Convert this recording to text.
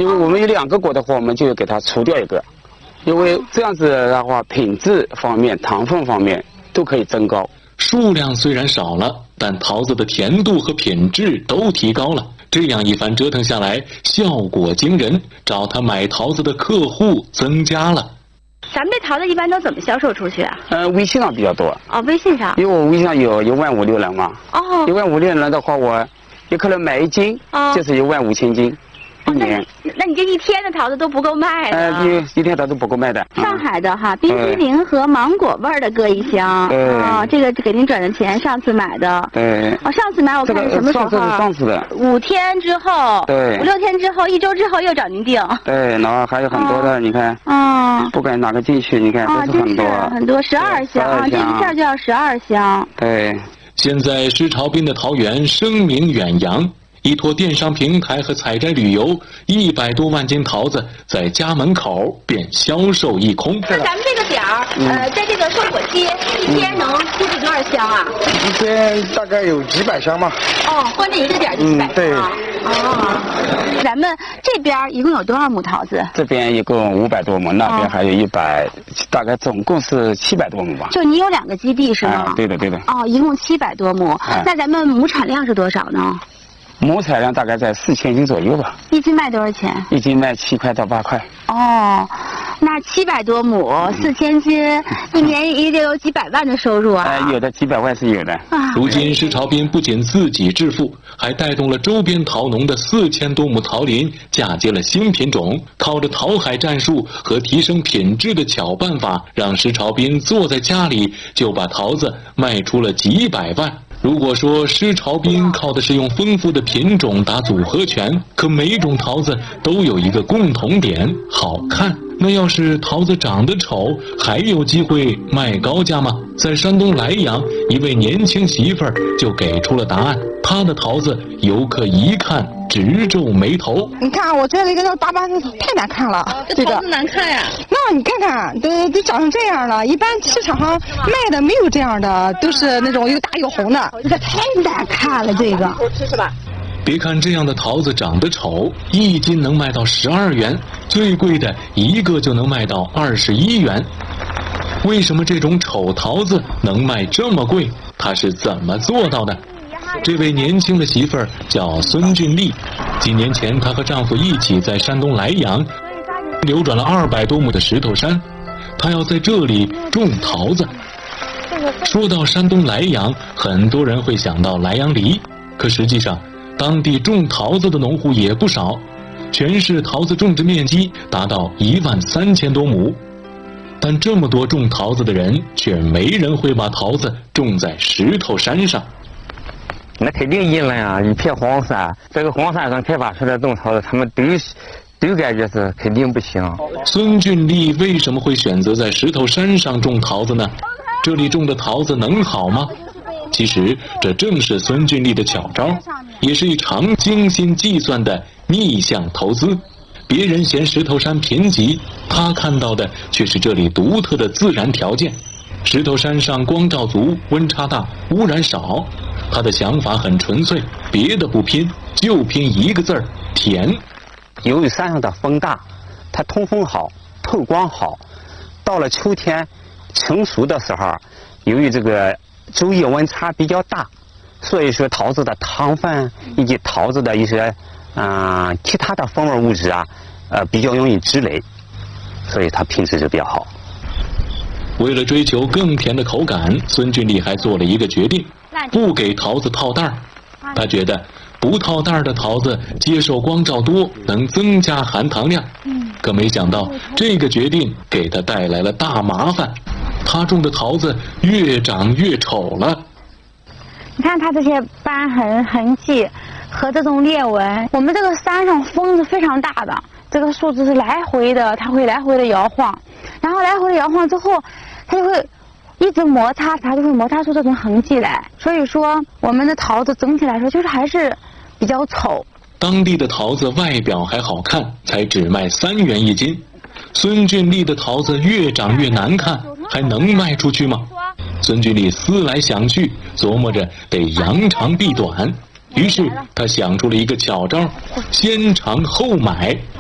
因为我们有2个果的话，我们就给它除掉1个，因为这样子的话，品质方面、糖分方面都可以增高。 数量虽然少了，但桃子的甜度和品质都提高了。这样一番折腾下来，效果惊人，找他买桃子的客户增加了。 咱们这桃子一般都怎么销售出去啊？ 微信上比较多。 哦，微信上。 因为我微信上有15000人嘛。 哦。 15000人的话，我有可能买1斤，就是15000斤。1年。 那你这一天的桃子都不够卖的。 一天桃子不够卖的。 上海的哈，冰淇淋和芒果味的各1箱。哦，这个给您转的钱，上次买的。 对。 上次买我看是什么时候？ 上次的。 5天之后。 对。 5、6天之后，1周之后又找您订。 对，然后还有很多的，你看。不管哪个进去，你看都是很多。 很多12箱啊，这一片就要12箱。 对。 现在施朝斌的桃园声名远扬。依托电商平台和采摘旅游，100多万斤桃子在家门口便销售一空。 那咱们这个点儿，在这个收果期，一天能出去多少箱啊？ 一天大概有几百箱吧。 哦，光这一个点就几百箱。 对。 咱们这边一共有多少亩桃子？ 这边一共500多亩，那边还有100，大概总共是700多亩吧。 就你有2个基地是吗？ 对的。 哦，一共700多亩。那咱们亩产量是多少呢？ 亩产量大概在4000斤左右吧。 1斤卖多少钱 ？1斤卖7块到8块。 哦，那700多亩，4000斤，一年也得有几百万的收入啊。 有的几百万是有的。 如今施朝斌不仅自己致富，还带动了周边桃农的4000多亩桃林嫁接了新品种，靠着桃海战术和提升品质的巧办法，让施朝斌坐在家里就把桃子卖出了几百万。如果说施朝斌靠的是用丰富的品种打组合拳，可每种桃子都有一个共同点，好看。那要是桃子长得丑，还有机会卖高价吗？在山东莱阳，一位年轻媳妇儿就给出了答案。她的桃子，游客一看直皱眉头。 你看，我这个大巴子太难看了， 这桃子难看呀。 那你看看，都长成这样了。一般市场上卖的没有这样的，都是那种又大又红的。 这太难看了，这个。 好吃是吧？ 别看这样的桃子长得丑，1斤能卖到12元，最贵的1个就能卖到21元。为什么这种丑桃子能卖这么贵？他是怎么做到的？这位年轻的媳妇儿叫孙俊丽，几年前她和丈夫一起在山东莱阳流转了200多亩的石头山，她要在这里种桃子。说到山东莱阳，很多人会想到莱阳梨，可实际上当地种桃子的农户也不少，全市桃子种植面积达到13000多亩。但这么多种桃子的人，却没人会把桃子种在石头山上。 那肯定阴冷啊，一片黄山，这个黄山上开发出来种桃子，他们都感觉是肯定不行。 孙俊丽为什么会选择在石头山上种桃子呢？这里种的桃子能好吗？其实这正是孙俊丽的巧招，也是一场精心计算的逆向投资。别人嫌石头山贫瘠，他看到的却是这里独特的自然条件。石头山上光照足，温差大，污染少。他的想法很纯粹，别的不拼，就拼一个字儿：甜。 由于山上的风大，它通风好，透光好。到了秋天成熟的时候，由于这个昼夜温差比较大，所以说桃子的糖分以及桃子的一些其他的风味物质啊，比较容易积累，所以它品质就比较好。 为了追求更甜的口感，孙俊丽还做了一个决定，不给桃子套袋儿。他觉得不套袋儿的桃子接受光照多，能增加含糖量。可没想到这个决定给他带来了大麻烦，他种的桃子越长越丑了。 你看它这些斑痕痕迹和这种裂纹，我们这个山上风是非常大的，这个树枝是来回的，它会来回的摇晃，然后来回的摇晃之后，它就会一直摩擦，它就会摩擦出这种痕迹来。所以说我们的桃子整体来说就是还是比较丑。 当地的桃子外表还好看，才只卖3元1斤。孙俊丽的桃子越长越难看，还能卖出去吗？孙俊丽思来想去，琢磨着得扬长避短，于是他想出了一个巧招：先尝后买。